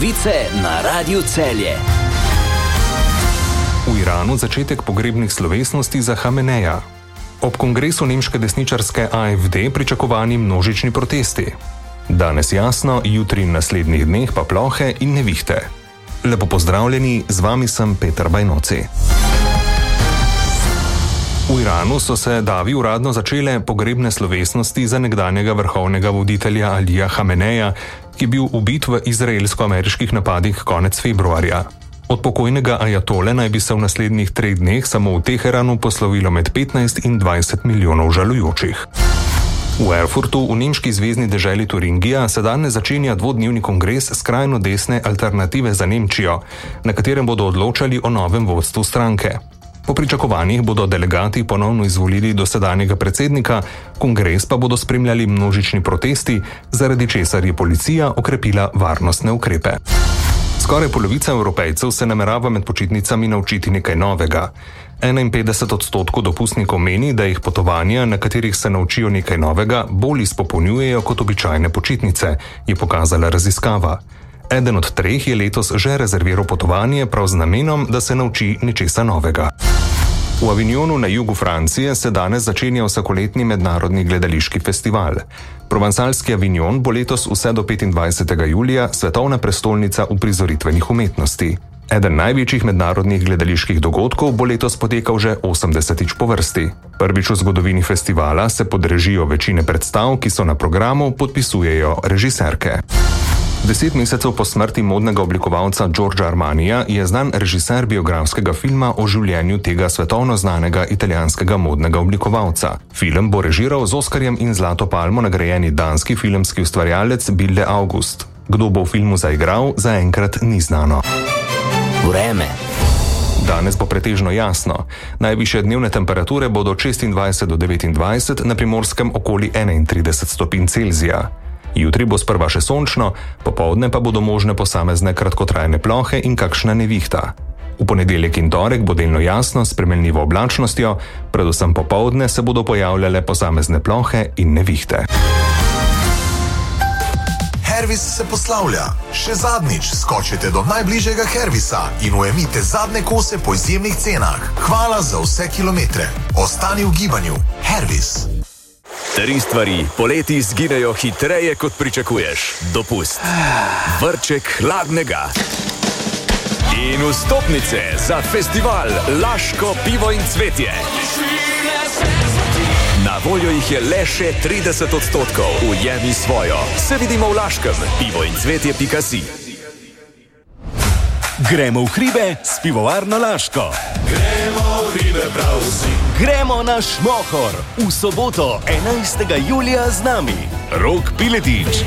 Novice na Radiu Celje. V Iranu začetek pogrebnih slovesnosti za Hameneja. Ob kongresu nemške desničarske AfD pričakovani množični protesti. Danes jasno, jutri in naslednjih dneh pa plohe in nevihte. Lepo pozdravljeni, z vami sem Peter Bajnoci. V Iranu so se davi uradno začele pogrebne slovesnosti za nekdanjega vrhovnega voditelja Alija Hameneja, ki je bil ubit v izraelsko-ameriških napadih konec februarja. Od pokojnega ajatole naj bi se v naslednjih 3 dneh samo v Teheranu poslovilo med 15 in 20 milijonov žalujočih. V Erfurtu, v nemški zvezni deželi Turingija, se danes začenja dvodnevni kongres skrajno desne Alternative za Nemčijo, na katerem bodo odločali o novem vodstvu stranke. Po pričakovanjih bodo delegati ponovno izvolili dosedanjega predsednika, kongres pa bodo spremljali množični protesti, zaradi česar je policija okrepila varnostne ukrepe. Skoraj polovica Evropejcev se namerava med počitnicami naučiti nekaj novega. 51% dopustnikov meni, da jih potovanja, na katerih se naučijo nekaj novega, bolj izpopolnjujejo kot običajne počitnice, je pokazala raziskava. Eden od 3 je letos že rezerviral potovanje prav z namenom, da se nauči nečesa novega. V Avignonu na jugu Francije se danes začenja vsakoletni mednarodni gledališki festival. Provansalski Avignon bo letos vse do 25. julija svetovna prestolnica uprizoritvenih umetnosti. Eden največjih mednarodnih gledaliških dogodkov bo letos potekal že 80. po vrsti. Prvič v zgodovini festivala se pod režijo večine predstav, ki so na programu, podpisujejo režiserke. 10 mesecev po smrti modnega oblikovalca Giorgia Armanija je znan režiser biografskega filma o življenju tega svetovno znanega italijanskega modnega oblikovalca. Film bo režiral z Oskarjem in Zlato palmo nagrajeni danski filmski ustvarjalec Bille August. Kdo bo v filmu zaigral, zaenkrat ni znano. Vreme. Danes bo pretežno jasno. Najvišje dnevne temperature bodo od 26 do 29, na Primorskem okoli 31 stopinj Celzija. Jutri bo sprva še sončno, popoldne pa bodo možne posamezne kratkotrajne plohe in kakšna nevihta. V ponedeljek in torek bo delno jasno s spremenljivo oblačnostjo, predvsem popoldne se bodo pojavljale posamezne plohe in nevihte. Hervis se poslavlja. Še zadnjič skočite do najbližjega Hervisa in ujemite zadnje kose po izjemnih cenah. Hvala za vse kilometre. Ostani v gibanju. Hervis. 3 stvari poleti izginejo hitreje, kot pričakuješ. Dopust, vrček hladnega in vstopnice za festival Laško pivo in cvetje. Na voljo jih je le še 30%. Ujemi svojo. Se vidimo v Laškem. pivoincvetje.si. Gremo v hribe s pivovarno Laško. Gremo v hribe prav vsi. Gremo na Šmohor v soboto 11. julija z nami. Rok Piletič.